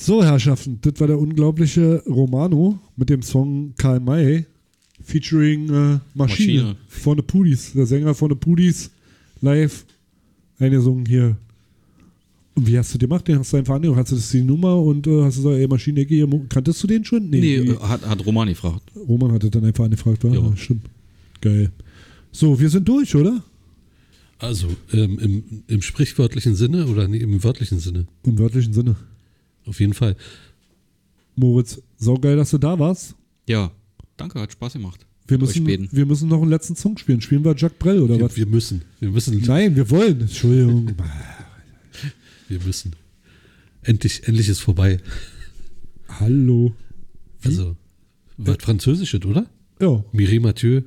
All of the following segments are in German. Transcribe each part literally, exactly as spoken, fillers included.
So, Herrschaften, das war der unglaubliche Romano mit dem Song Karl May featuring äh, Maschine, Maschine von The Pudis, der Sänger von The Pudis, live eingesungen hier. Und wie hast du den gemacht? Den hast du einfach angehört. Hast du das die Nummer und äh, hast du gesagt, ey, Maschine, hier, kanntest du den schon? Nee, nee hat, hat Roman gefragt. Roman hatte dann einfach angefragt, war? Ja. Ja, stimmt. Geil. So, wir sind durch, oder? Also, ähm, im, im sprichwörtlichen Sinne oder nee, im wörtlichen Sinne? Im wörtlichen Sinne. Auf jeden Fall. Moritz, saugeil, dass du da warst. Ja, danke, hat Spaß gemacht. Wir Mit euch müssen, beiden. wir müssen noch einen letzten Song spielen. Spielen wir Jacques Brel oder Wir, was? wir müssen. Wir müssen. Nein, wir wollen. Entschuldigung. Wir müssen. Endlich, endlich ist vorbei. Hallo. Wie? Also, was Französisches, oder? Ja. Mireille Mathieu.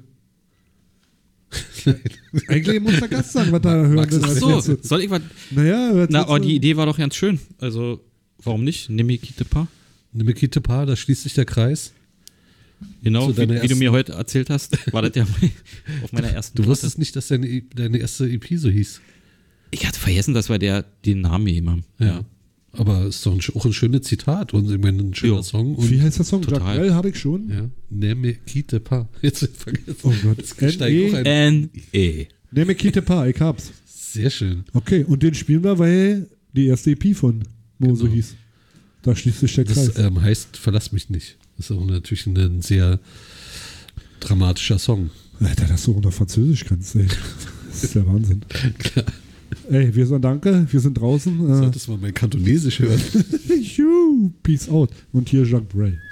Eigentlich muss der Gast sagen, was da hören Magst will. du- Ach als so, letztes. soll ich was? Naja, was Na, willst oh, du? die Idee war doch ganz schön. Also, warum nicht? Nimm ich quitte pas. Eine Mekite Paar, da schließt sich der Kreis. Genau, Zu wie, deiner wie du ersten- mir heute erzählt hast, war das ja auf meiner ersten Du Platte. wusstest nicht, dass deine, E- deine erste E P so hieß. Ich hatte vergessen, dass wir der den Namen gegeben haben. Ja. Aber ist doch ein, auch ein schönes Zitat und ich meine, ein schöner Jo. Song. Und Wie heißt der Song? Total. Jacques Brel habe ich schon. ja, Ne me quitte pas. Jetzt vergessen. Oh Gott. Jetzt steigt auch ein. N E Ne, me quitte pas, ich hab's. Sehr schön. Okay, und den spielen wir, weil die erste E P von Mose Genau. hieß. Da schließt sich der Kreis. Das ähm, heißt, verlass mich nicht. Das ist auch natürlich ein sehr dramatischer Song. Alter, dass du auch noch Französisch kannst, ey. Das ist der Wahnsinn. Klar. Ey, wir sagen danke, wir sind draußen. Äh, Solltest du mal mein Kantonesisch hören. Peace out. Und hier Jacques Brel.